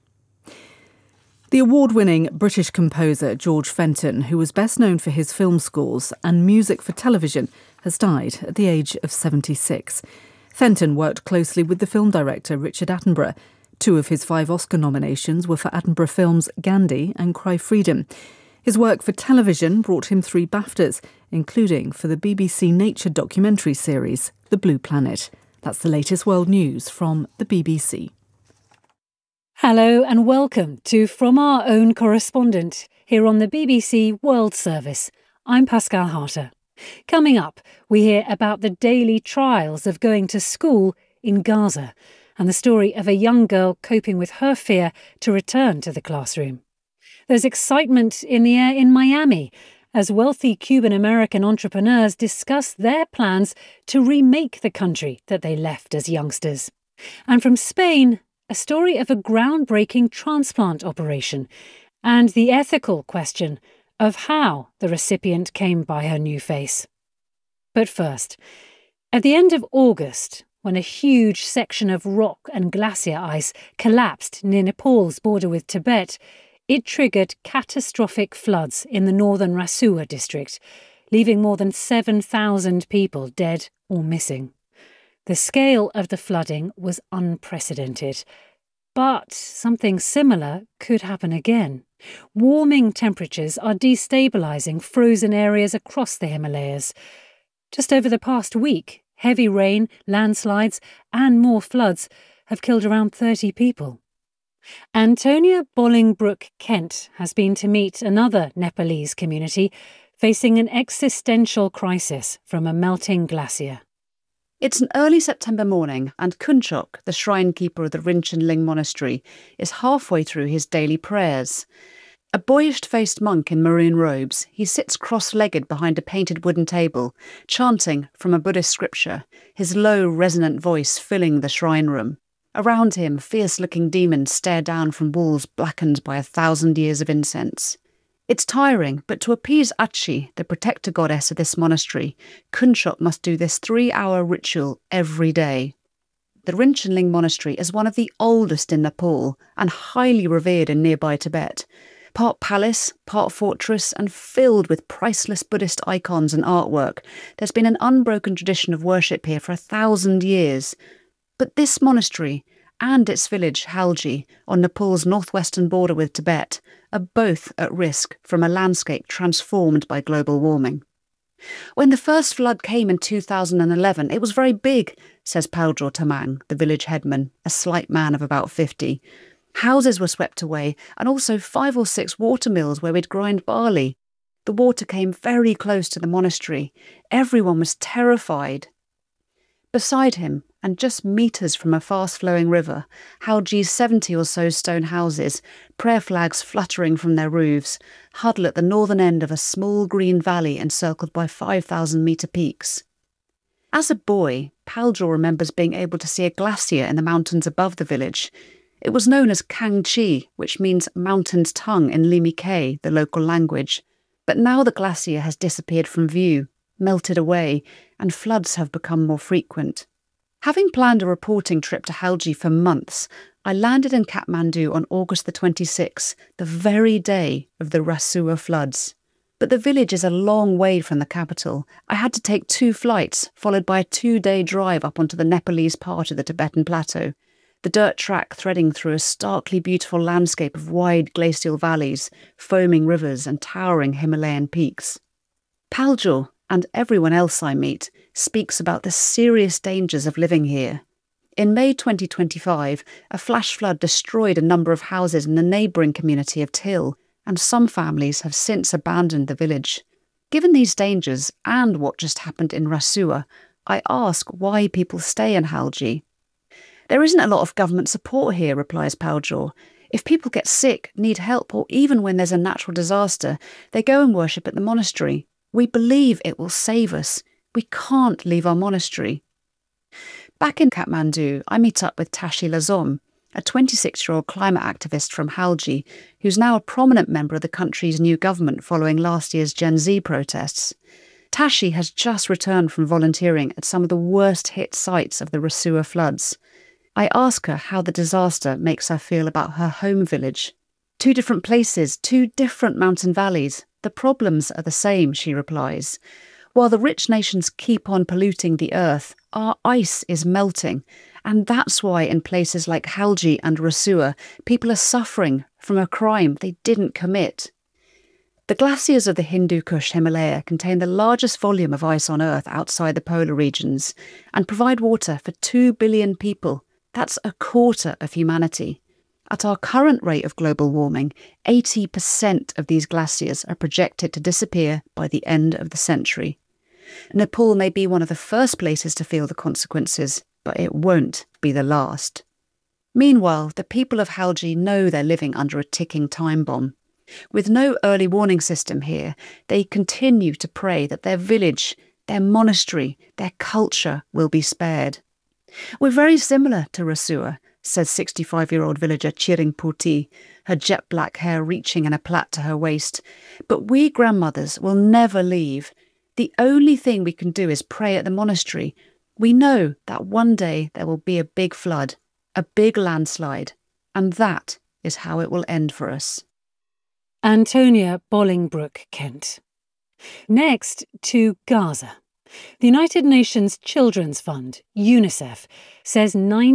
The award-winning British composer George Fenton, who was best known for his film scores and music for television, has died at the age of 76. Fenton worked closely with the film director Richard Attenborough. 2 of his 5 Oscar nominations were for Attenborough films Gandhi and Cry Freedom. His work for television brought him 3 BAFTAs, including for the BBC Nature documentary series The Blue Planet. That's the latest world news from the BBC. Hello and welcome to From Our Own Correspondent here on the BBC World Service. I'm Pascal Harter. Coming up, we hear about the daily trials of going to school in Gaza and the story of a young girl coping with her fear to return to the classroom. There's excitement in the air in Miami as wealthy Cuban-American entrepreneurs discuss their plans to remake the country that they left as youngsters. And from Spain, a story of a groundbreaking transplant operation and the ethical question of how the recipient came by her new face. But first, at the end of August, when a huge section of rock and glacier ice collapsed near Nepal's border with Tibet, it triggered catastrophic floods in the northern Rasua district, leaving more than 7,000 people dead or missing. The scale of the flooding was unprecedented, but something similar could happen again. Warming temperatures are destabilising frozen areas across the Himalayas. Just over the past week, heavy rain, landslides and more floods have killed around 30 people. Antonia Bolingbroke-Kent has been to meet another Nepalese community facing an existential crisis from a melting glacier. It's an early September morning and Kunchok, the shrine keeper of the Rinchen-Ling monastery, is halfway through his daily prayers. A boyish-faced monk in maroon robes, he sits cross-legged behind a painted wooden table, chanting from a Buddhist scripture, his low, resonant voice filling the shrine room. Around him, fierce-looking demons stare down from walls blackened by 1,000 years of incense. It's tiring, but to appease Achi, the protector goddess of this monastery, Kunchok must do this 3-hour ritual every day. The Rinchen-Ling monastery is one of the oldest in Nepal and highly revered in nearby Tibet. Part palace, part fortress, and filled with priceless Buddhist icons and artwork, there's been an unbroken tradition of worship here for 1,000 years. But this monastery and its village, Halji, on Nepal's northwestern border with Tibet, are both at risk from a landscape transformed by global warming. When the first flood came in 2011, it was very big, says Paudro Tamang, the village headman, a slight man of about 50. Houses were swept away, and also 5 or 6 water mills where we'd grind barley. The water came very close to the monastery. Everyone was terrified. Beside him, and just metres from a fast-flowing river, Halji's 70 or so stone houses, prayer flags fluttering from their roofs, huddle at the northern end of a small green valley encircled by 5,000-metre peaks. As a boy, Paljor remembers being able to see a glacier in the mountains above the village. It was known as Kangchi, which means mountain's tongue in Limi K, the local language. But now the glacier has disappeared from view, melted away, and floods have become more frequent. Having planned a reporting trip to Halji for months, I landed in Kathmandu on August the 26th, the very day of the Rasua floods. But the village is a long way from the capital. I had to take 2 flights, followed by a 2-day drive up onto the Nepalese part of the Tibetan plateau, the dirt track threading through a starkly beautiful landscape of wide glacial valleys, foaming rivers and towering Himalayan peaks. Paljor, and everyone else I meet, speaks about the serious dangers of living here. In May 2025, a flash flood destroyed a number of houses in the neighbouring community of Til, and some families have since abandoned the village. Given these dangers and what just happened in Rasua, I ask why people stay in Halji. There isn't a lot of government support here, replies Paljor. If people get sick, need help, or even when there's a natural disaster, they go and worship at the monastery. We believe it will save us. We can't leave our monastery. Back in Kathmandu, I meet up with Tashi Lazom, a 26-year-old climate activist from Halji, who's now a prominent member of the country's new government following last year's Gen Z protests. Tashi has just returned from volunteering at some of the worst-hit sites of the Rasua floods. I ask her how the disaster makes her feel about her home village. 2 different places, 2 different mountain valleys. The problems are the same, she replies. While the rich nations keep on polluting the earth, our ice is melting, and that's why in places like Halji and Rasua, people are suffering from a crime they didn't commit. The glaciers of the Hindu Kush Himalaya contain the largest volume of ice on Earth outside the polar regions and provide water for 2 billion people. That's a quarter of humanity. At our current rate of global warming, 80% of these glaciers are projected to disappear by the end of the century. Nepal may be one of the first places to feel the consequences, but it won't be the last. Meanwhile, the people of Halji know they're living under a ticking time bomb. With no early warning system here, they continue to pray that their village, their monastery, their culture will be spared. We're very similar to Rasua, says 65-year-old villager Chiring Puti, her jet black hair reaching in a plait to her waist. But we grandmothers will never leave. The only thing we can do is pray at the monastery. We know that one day there will be a big flood, a big landslide, and that is how it will end for us. Antonia Bolingbroke, Kent. Next to Gaza. The United Nations Children's Fund, UNICEF, says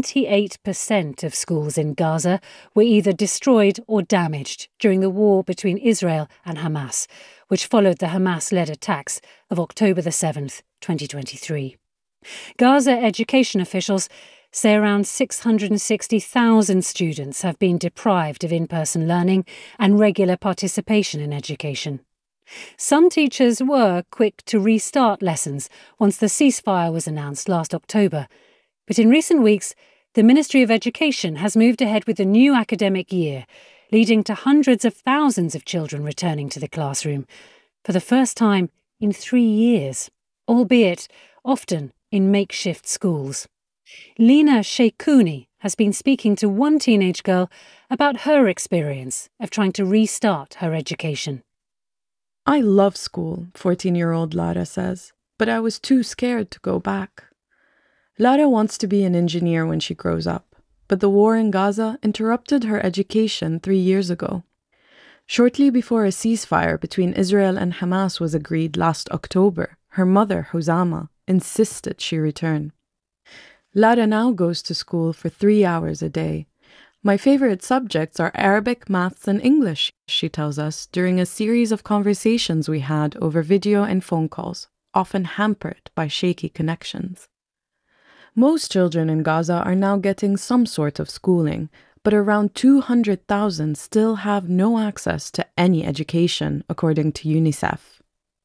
98% of schools in Gaza were either destroyed or damaged during the war between Israel and Hamas, which followed the Hamas-led attacks of October the 7th, 2023. Gaza education officials say around 660,000 students have been deprived of in-person learning and regular participation in education. Some teachers were quick to restart lessons once the ceasefire was announced last October, but in recent weeks, the Ministry of Education has moved ahead with the new academic year, leading to hundreds of thousands of children returning to the classroom for the first time in 3 years, albeit often in makeshift schools. Lena Sheikhouni has been speaking to one teenage girl about her experience of trying to restart her education. I love school, 14-year-old Lara says, but I was too scared to go back. Lara wants to be an engineer when she grows up, but the war in Gaza interrupted her education 3 years ago. Shortly before a ceasefire between Israel and Hamas was agreed last October, her mother, Hosama, insisted she return. Lara now goes to school for 3 hours a day. My favorite subjects are Arabic, maths, and English, she tells us, during a series of conversations we had over video and phone calls, often hampered by shaky connections. Most children in Gaza are now getting some sort of schooling, but around 200,000 still have no access to any education, according to UNICEF.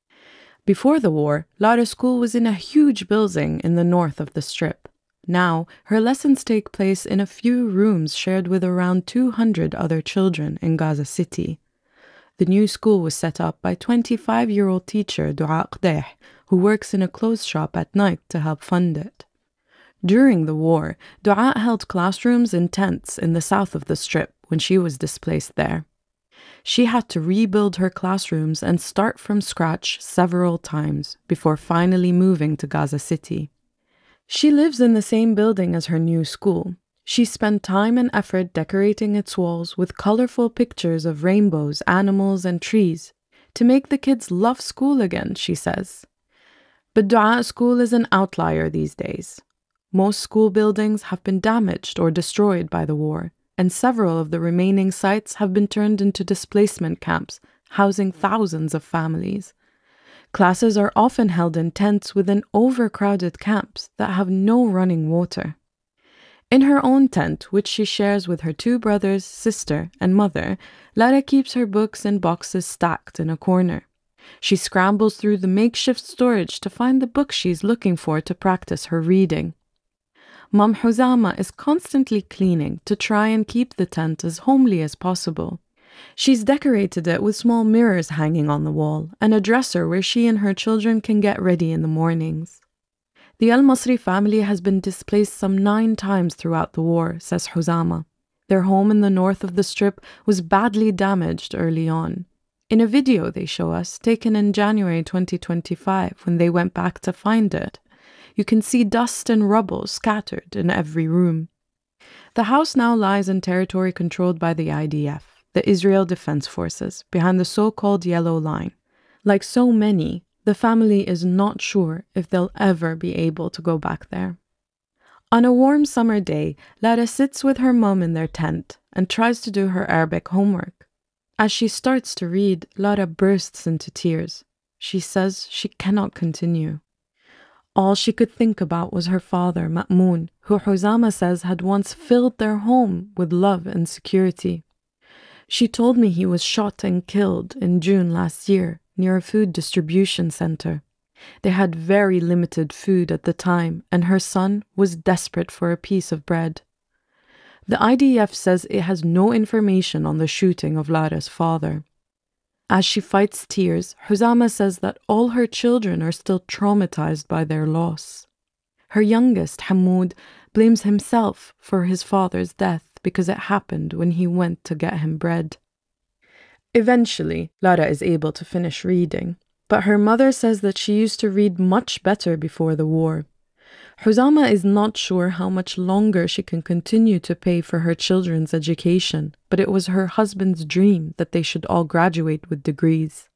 Before the war, Lara's school was in a huge building in the north of the Strip. Now, her lessons take place in a few rooms shared with around 200 other children in Gaza City. The new school was set up by 25-year-old teacher Dua Qdeh, who works in a clothes shop at night to help fund it. During the war, Dua held classrooms in tents in the south of the Strip when she was displaced there. She had to rebuild her classrooms and start from scratch several times before finally moving to Gaza City. She lives in the same building as her new school. She spent time and effort decorating its walls with colorful pictures of rainbows, animals, and trees to make the kids love school again, she says. But Dua School is an outlier these days. Most school buildings have been damaged or destroyed by the war, and several of the remaining sites have been turned into displacement camps, housing thousands of families. Classes are often held in tents within overcrowded camps that have no running water. In her own tent, which she shares with her two brothers, sister, and mother, Lara keeps her books in boxes stacked in a corner. She scrambles through the makeshift storage to find the book she's looking for to practice her reading. Mom Huzama is constantly cleaning to try and keep the tent as homely as possible. She's decorated it with small mirrors hanging on the wall and a dresser where she and her children can get ready in the mornings. The Al-Masri family has been displaced some 9 times throughout the war, says Huzama. Their home in the north of the Strip was badly damaged early on. In a video they show us, taken in January 2025, when they went back to find it, you can see dust and rubble scattered in every room. The house now lies in territory controlled by the IDF, the Israel Defense Forces, behind the so-called Yellow Line. Like so many, the family is not sure if they'll ever be able to go back there. On a warm summer day, Lara sits with her mum in their tent and tries to do her Arabic homework. As she starts to read, Lara bursts into tears. She says she cannot continue. All she could think about was her father, Ma'moon, who Huzama says had once filled their home with love and security. She told me he was shot and killed in June last year near a food distribution center. They had very limited food at the time, and her son was desperate for a piece of bread. The IDF says it has no information on the shooting of Lara's father. As she fights tears, Huzama says that all her children are still traumatized by their loss. Her youngest, Hamoud, blames himself for his father's death because it happened when he went to get him bread. Eventually, Lara is able to finish reading, but her mother says that she used to read much better before the war. Huzama is not sure how much longer she can continue to pay for her children's education, but it was her husband's dream that they should all graduate with degrees.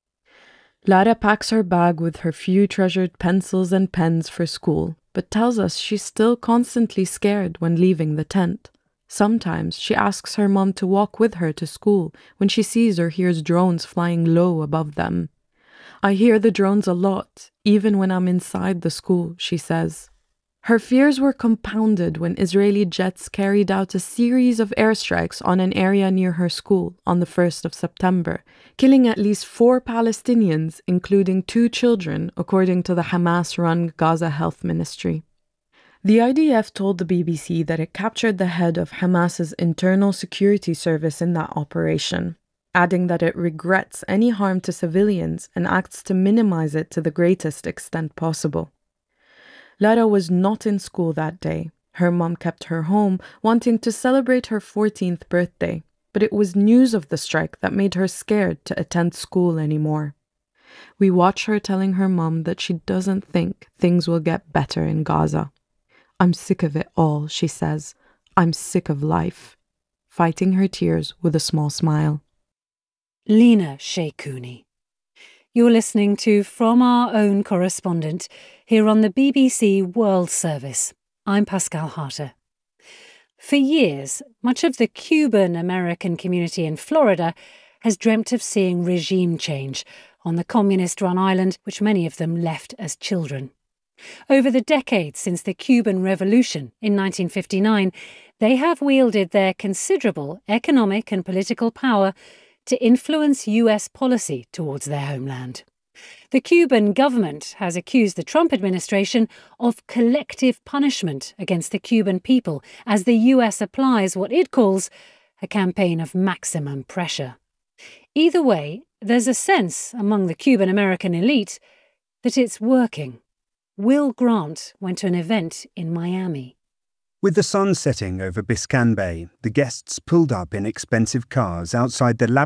Lara packs her bag with her few treasured pencils and pens for school, but tells us she's still constantly scared when leaving the tent. Sometimes she asks her mom to walk with her to school when she sees or hears drones flying low above them. I hear the drones a lot, even when I'm inside the school, she says. Her fears were compounded when Israeli jets carried out a series of airstrikes on an area near her school on the 1st of September, killing at least 4 Palestinians, including 2 children, according to the Hamas-run Gaza Health Ministry. The IDF told the BBC that it captured the head of Hamas's internal security service in that operation, adding that it regrets any harm to civilians and acts to minimize it to the greatest extent possible. Lara was not in school that day. Her mom kept her home, wanting to celebrate her 14th birthday, but it was news of the strike that made her scared to attend school anymore. We watch her telling her mom that she doesn't think things will get better in Gaza. I'm sick of it all, she says. I'm sick of life. Fighting her tears with a small smile. Lena Sheikhouni. You're listening to From Our Own Correspondent here on the BBC World Service. I'm Pascal Harter. For years, much of the Cuban-American community in Florida has dreamt of seeing regime change on the communist-run island, which many of them left as children. Over the decades since the Cuban Revolution in 1959, they have wielded their considerable economic and political power to influence US policy towards their homeland. The Cuban government has accused the Trump administration of collective punishment against the Cuban people as the US applies what it calls a campaign of maximum pressure. Either way, there's a sense among the Cuban American elite that it's working. Will Grant went to an event in Miami. With the sun setting over Biscayne Bay, the guests pulled up in expensive cars outside the lavish